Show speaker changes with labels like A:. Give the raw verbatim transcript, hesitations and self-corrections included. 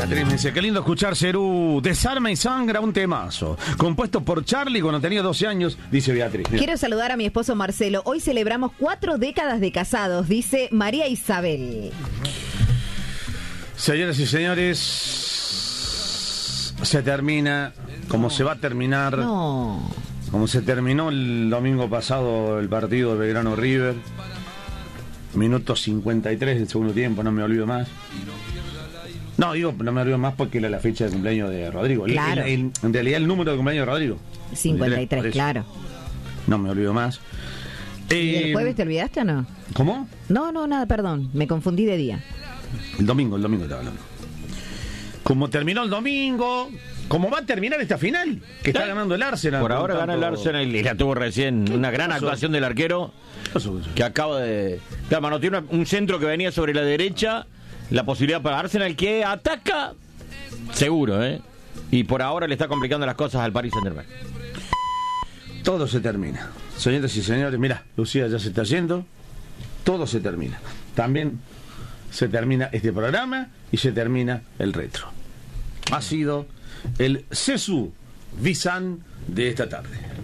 A: Beatriz me dice, qué lindo escuchar Cerú, Desarma y Sangra, un temazo. Compuesto por Charlie cuando tenía doce años, dice Beatriz. Mira.
B: Quiero saludar a mi esposo Marcelo. Hoy celebramos cuatro décadas de casados, dice María Isabel.
A: Señoras y señores, se termina, como se va a terminar,
B: No.
A: como se terminó el domingo pasado el partido de Belgrano River. Minuto cincuenta y tres del segundo tiempo, no me olvido más. No, digo, no me olvido más porque era la fecha de cumpleaños de Rodrigo.
B: Claro.
A: El, el, en realidad el número de cumpleaños de Rodrigo.
B: cincuenta y tres, claro.
A: No me olvido más.
B: ¿Y
A: Eh,
B: el jueves te olvidaste o no?
A: ¿Cómo?
B: No, no, nada, perdón. Me confundí de día.
A: El domingo, el domingo estaba hablando. Como terminó el domingo, como va a terminar esta final, que está ganando el Arsenal.
C: Por ahora gana el Arsenal y la tuvo recién. Una gran actuación del arquero que acaba de... Claro, mano, tiene un centro que venía sobre la derecha, la posibilidad para Arsenal que ataca, seguro, ¿eh? Y por ahora le está complicando las cosas al Paris Saint-Germain.
A: Todo se termina. Señoras y señores, mira, Lucía ya se está yendo. Todo se termina. También se termina este programa y se termina el retro. Ha sido el Sesu Visan de esta tarde.